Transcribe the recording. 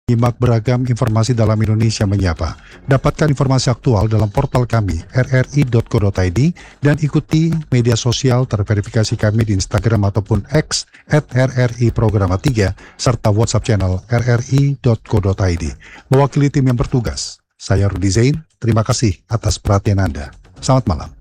Nyimak beragam informasi dalam Indonesia Menyapa. Dapatkan informasi aktual dalam portal kami rri.co.id dan ikuti media sosial terverifikasi kami di Instagram ataupun X @RRI-Programa 3 serta WhatsApp channel rri.co.id. Mewakili tim yang bertugas, saya Rudi Zain. Terima kasih atas perhatian Anda. Selamat malam.